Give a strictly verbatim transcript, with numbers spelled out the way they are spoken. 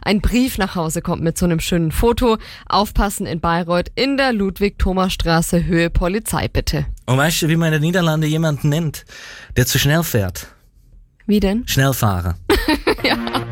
ein Brief nach Hause kommt mit so einem schönen Foto. Aufpassen in Bayreuth in der Ludwig-Thoma-Straße, Höhe Polizei bitte. Und weißt du, wie man in den Niederlanden jemanden nennt, der zu schnell fährt? Wie denn? Schnellfahrer. Ja.